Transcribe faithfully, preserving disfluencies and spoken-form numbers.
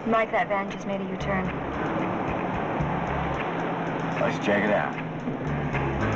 Mike, that van just made a U-turn. Let's check it out.